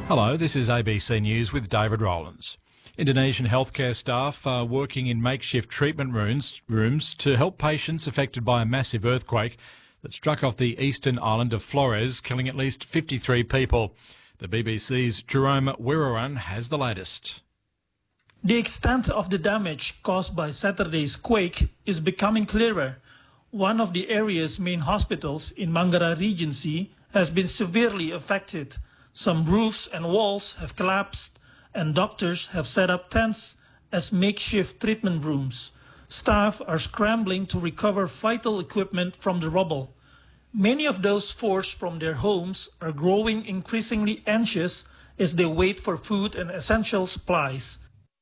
Hello, this is ABC News with David Rowlands. Indonesian healthcare staff are working in makeshift treatment rooms to help patients affected by a massive earthquake that struck off the eastern island of Flores, killing at least 53 people. The BBC's Jerome Wirawan has the latest. The extent of the damage caused by Saturday's quake is becoming clearer. One of the area's main hospitals in Manggarai Regency has been severely affected. Some roofs and walls have collapsed, and doctors have set up tents as makeshift treatment rooms. Staff are scrambling to recover vital equipment from the rubble. Many of those forced from their homes are growing increasingly anxious as they wait for food and essential supplies.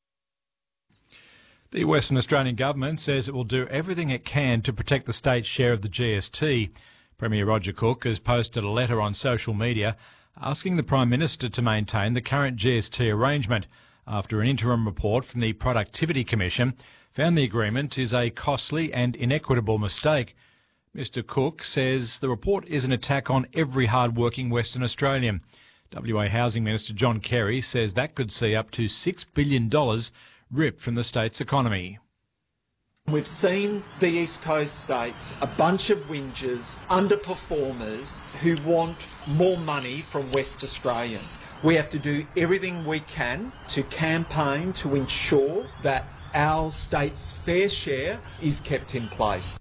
The Western Australian government says it will do everything it can to protect the state's share of the GST. Premier Roger Cook has posted a letter on social media asking the Prime Minister to maintain the current GST arrangement after an interim report from the Productivity Commission found the agreement is a costly and inequitable mistake. Mr Cook says the report is an attack on every hard-working Western Australian. WA Housing Minister John Kerry says that could see up to $6 billion ripped from the state's economy. We've seen the East Coast states, a bunch of whingers, underperformers who want more money from West Australians. We have to do everything we can to campaign to ensure that our state's fair share is kept in place.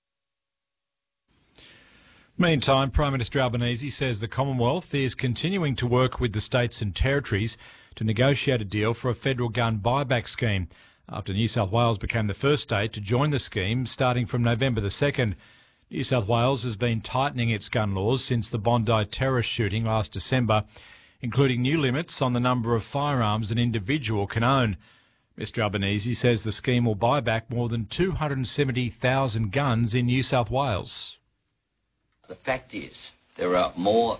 Meantime, Prime Minister Albanese says the Commonwealth is continuing to work with the states and territories to negotiate a deal for a federal gun buyback scheme, after New South Wales became the first state to join the scheme starting from November the 2nd. New South Wales has been tightening its gun laws since the Bondi terrorist shooting last December, including new limits on the number of firearms an individual can own. Mr Albanese says the scheme will buy back more than 270,000 guns in New South Wales. The fact is, there are more